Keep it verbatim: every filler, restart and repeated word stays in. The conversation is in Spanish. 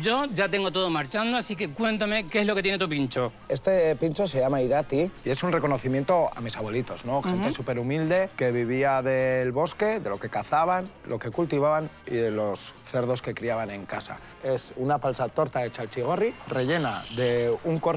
Yo ya tengo todo marchando, así que cuéntame qué es lo que tiene tu pincho. Este pincho se llama Irati y es un reconocimiento a mis abuelitos, ¿no? Gente Ujú. súper humilde que vivía del bosque, de lo que cazaban, lo que cultivaban y de los cerdos que criaban en casa. Es una falsa torta de chalchigorri rellena de un corte